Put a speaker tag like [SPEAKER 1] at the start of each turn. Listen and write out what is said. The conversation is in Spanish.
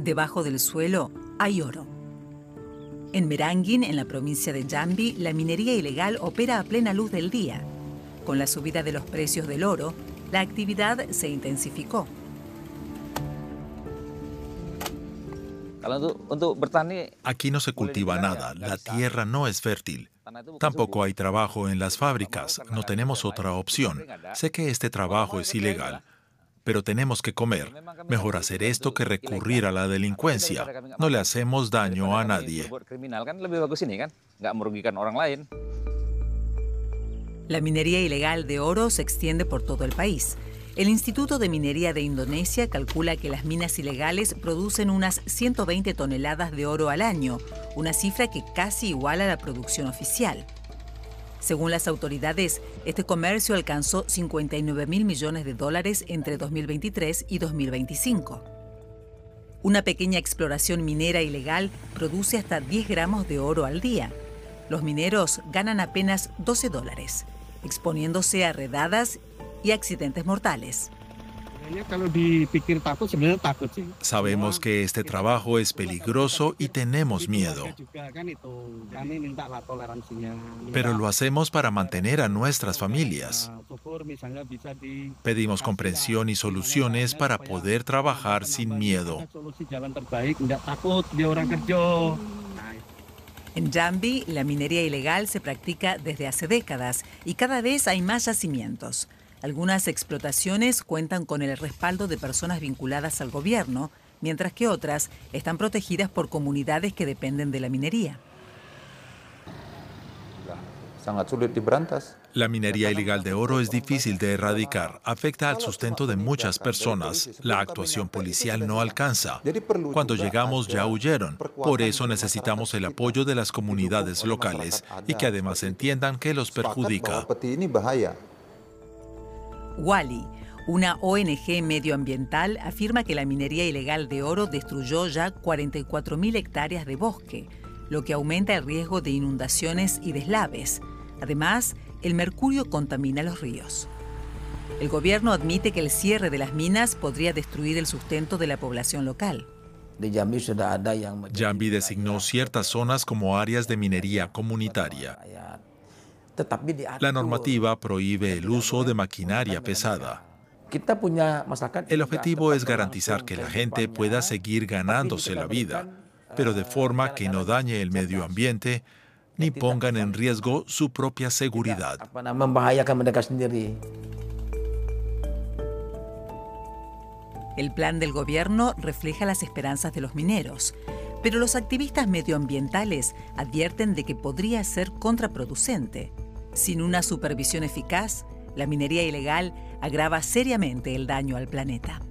[SPEAKER 1] Debajo del suelo hay oro. En Merangin, en la provincia de Jambi, la minería ilegal opera a plena luz del día. Con la subida de los precios del oro, la actividad se intensificó.
[SPEAKER 2] Aquí no se cultiva nada, la tierra no es fértil. Tampoco hay trabajo en las fábricas, no tenemos otra opción. Sé que este trabajo es ilegal, pero tenemos que comer. Mejor hacer esto que recurrir a la delincuencia. No le hacemos daño a nadie.
[SPEAKER 1] La minería ilegal de oro se extiende por todo el país. El Instituto de Minería de Indonesia calcula que las minas ilegales producen unas 120 toneladas de oro al año, una cifra que casi iguala a la producción oficial. Según las autoridades, este comercio alcanzó 59.000 millones de dólares entre 2023 y 2025. Una pequeña exploración minera ilegal produce hasta 10 gramos de oro al día. Los mineros ganan apenas $12, exponiéndose a redadas y accidentes mortales.
[SPEAKER 2] Sabemos que este trabajo es peligroso y tenemos miedo. Pero lo hacemos para mantener a nuestras familias. Pedimos comprensión y soluciones para poder trabajar sin miedo.
[SPEAKER 1] En Jambi, la minería ilegal se practica desde hace décadas y cada vez hay más yacimientos. Algunas explotaciones cuentan con el respaldo de personas vinculadas al gobierno, mientras que otras están protegidas por comunidades que dependen de la minería.
[SPEAKER 2] La minería ilegal de oro es difícil de erradicar, afecta al sustento de muchas personas. La actuación policial no alcanza. Cuando llegamos ya huyeron. Por eso necesitamos el apoyo de las comunidades locales y que además entiendan que los perjudica.
[SPEAKER 1] Wali, una ONG medioambiental, afirma que la minería ilegal de oro destruyó ya 44.000 hectáreas de bosque, lo que aumenta el riesgo de inundaciones y deslaves. Además, el mercurio contamina los ríos. El gobierno admite que el cierre de las minas podría destruir el sustento de la población local.
[SPEAKER 2] Jambi designó ciertas zonas como áreas de minería comunitaria. La normativa prohíbe el uso de maquinaria pesada. El objetivo es garantizar que la gente pueda seguir ganándose la vida, pero de forma que no dañe el medio ambiente ni pongan en riesgo su propia seguridad.
[SPEAKER 1] El plan del gobierno refleja las esperanzas de los mineros, pero los activistas medioambientales advierten de que podría ser contraproducente. Sin una supervisión eficaz, la minería ilegal agrava seriamente el daño al planeta.